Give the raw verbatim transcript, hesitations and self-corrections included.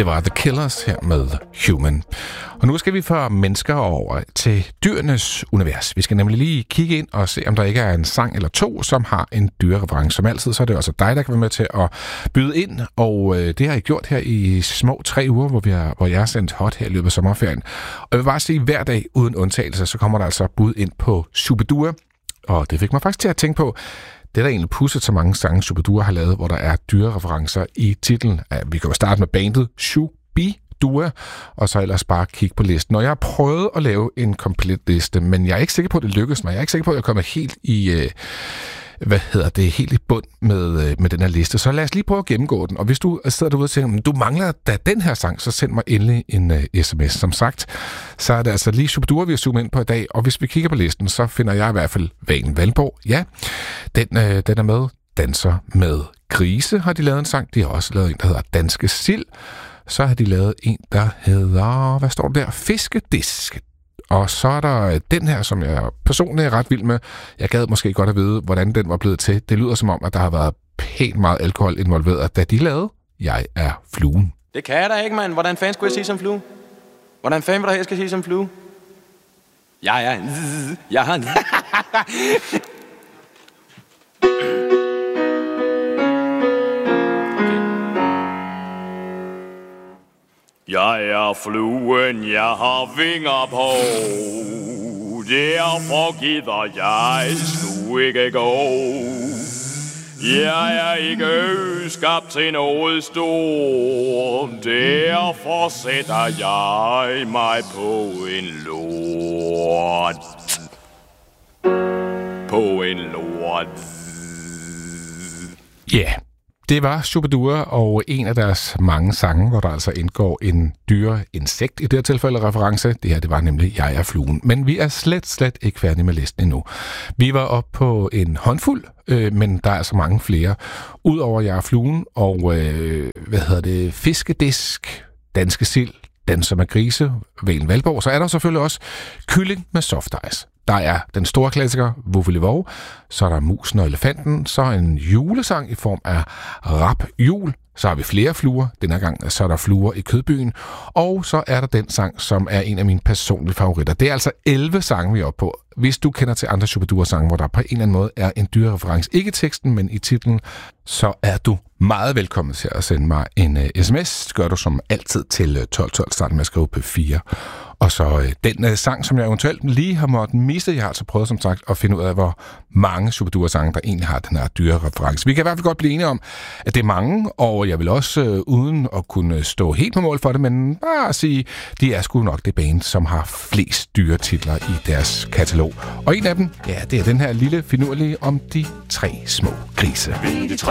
Det var The Killers her med Human. Og nu skal vi fra mennesker over til dyrenes univers. Vi skal nemlig lige kigge ind og se, om der ikke er en sang eller to, som har en dyrereference. Som altid, så er det også dig, der kan være med til at byde ind. Og øh, det har I gjort her i små tre uger, hvor, vi har, hvor jeg har sendt hot her i løbet af sommerferien. Og jeg vil bare sige, at hver dag uden undtagelse, så kommer der altså bud ind på Shubidua. Og det fik mig faktisk til at tænke på, det er der egentlig pudset så mange sange, Shubidua har lavet, hvor der er dyrereferencer i titlen. Vi kan jo starte med bandet Shubidua, og så ellers bare kigge på listen. Og jeg har prøvet at lave en komplet liste, men jeg er ikke sikker på, at det lykkes mig. Jeg er ikke sikker på, at jeg kommer helt i... Øh, hvad hedder det, helt i bund med, med den her liste. Så lad os lige prøve at gennemgå den. Og hvis du sidder derude og tænker, du mangler da den her sang, så send mig endelig en uh, sms. Som sagt, så er det altså lige Shubidua, vi har zoomet ind på i dag. Og hvis vi kigger på listen, så finder jeg i hvert fald Valen Valborg. Ja, den, uh, den er med. Danser med grise har de lavet en sang. De har også lavet en, der hedder Danske Sild. Så har de lavet en, der hedder, hvad står der? Fiskedisk. Og så er der den her, som jeg personligt er ret vild med. Jeg gad måske godt at vide, hvordan den var blevet til. Det lyder som om, at der har været pænt meget alkohol involveret, da de lavede Jeg er fluen. Det kan jeg da ikke, mand. Hvordan fanden skulle jeg sige som flue? Hvordan fanden vil der jeg skal sige som flue? Jeg er... Jeg har... Jeg er fluen, jeg har vinger på. Derfor gider jeg sgu ikke gå. Jeg er ikke skabt til noget stort. Derfor sætter jeg mig på en lort. På en lort. Ja. Yeah. Det var Shubidua og en af deres mange sange, hvor der altså indgår en dyreindsekt i det her tilfælde reference. Det her, det var nemlig Jeg er fluen. Men vi er slet, slet ikke færdige med listen endnu. Vi var oppe på en håndfuld, øh, men der er altså mange flere. Udover Jeg er fluen og, øh, hvad hedder det, Fiskedisk, Danske Sild, Danser med grise, Valen Valborg, så er der selvfølgelig også Kylling med soft ice. Der er den store klassiker, Vuveli-Vov, så er der Musen og Elefanten, så en julesang i form af Rap Jul, så har vi flere fluer, denne gang så er der Fluer i Kødbyen, og så er der den sang, som er en af mine personlige favoritter. Det er altså elleve sange, vi er oppe på. Hvis du kender til andre Shubidua-sange, hvor der på en eller anden måde er en dyrereference, ikke i teksten, men i titlen, så er du meget velkommen til at sende mig en uh, sms. Det gør du som altid til tolv tolv, starten med at skrive P fire. Og så uh, den uh, sang, som jeg eventuelt lige har måttet miste, jeg har altså prøvet som sagt at finde ud af, hvor mange Shubidua-sange, der egentlig har den her dyrereference. Vi kan i hvert fald godt blive enige om, at det er mange, og jeg vil også, uh, uden at kunne stå helt på mål for det, men bare sige, de er sgu nok det band, som har flest dyretitler i deres katalog. Og en af dem, ja, det er den her lille finurlige om de tre små grise. Vi de tre